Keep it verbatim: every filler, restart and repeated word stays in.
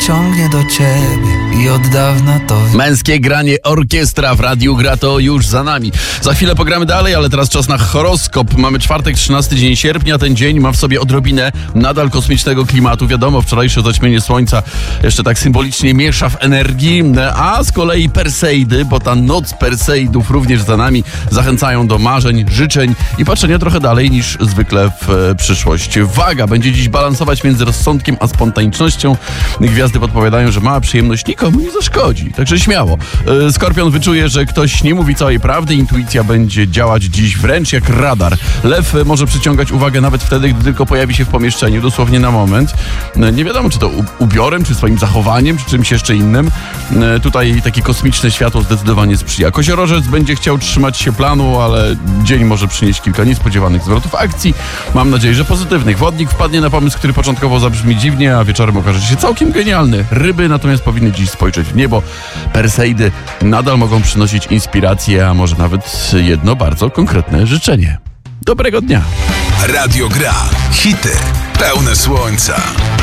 ciągnie do ciebie i od dawna to... Męskie granie orkiestra w Radiu Gra to już za nami. Za chwilę pogramy dalej, ale teraz czas na horoskop. Mamy czwartek, trzynasty dzień sierpnia. Ten dzień ma w sobie odrobinę nadal kosmicznego klimatu. Wiadomo, wczorajsze zaćmienie słońca jeszcze tak symbolicznie miesza w energii, a z kolei Perseidy, bo ta noc Perseidów również za nami, zachęcają do marzeń, życzeń i patrzenia trochę dalej niż zwykle w przyszłość. Waga będzie dziś balansować między rozsądkiem a spontanicznością. Gwiazdy podpowiadają, że mała przyjemność nikomu nie zaszkodzi. Także śmiało. Skorpion wyczuje, że ktoś nie mówi całej prawdy. Intuicja będzie działać dziś wręcz jak radar. Lew może przyciągać uwagę nawet wtedy, gdy tylko pojawi się w pomieszczeniu, dosłownie na moment. Nie wiadomo, czy to ubiorem, czy swoim zachowaniem, czy czymś jeszcze innym. Tutaj takie kosmiczne światło zdecydowanie sprzyja. Koziorożec będzie chciał trzymać się planu, ale dzień może przynieść kilka niespodziewanych zwrotów akcji. Mam nadzieję, że pozytywnych. Wodnik wpadnie na pomysł, który początkowo zabrzmi dziwnie, a wieczorem okaże się całkiem genialny. Ryby natomiast powinny dziś spojrzeć w niebo. Perseidy nadal mogą przynosić inspirację, a może nawet jedno bardzo konkretne życzenie. Dobrego dnia. Radio Gra. Hity pełne słońca.